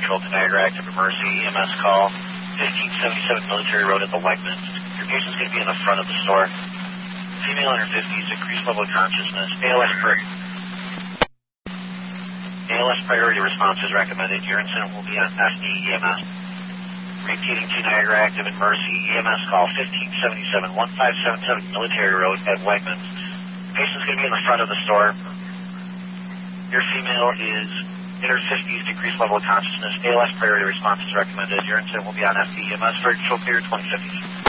control to Niagara Active Emergency EMS call 1577 Military Road at the Wegmans. Your patient's going to be in the front of the store. Female in her 50s, increased level of consciousness. ALS priority response is recommended. Your incident will be on FD EMS. Repeating to Niagara Active and Mercy EMS call 1577 1577 Military Road at Wegmans. Patient's going to be in the front of the store. Your female is in her 50s, decreased level of consciousness. ALS priority response is recommended. Your incident will be on FD EMS for control period 2050.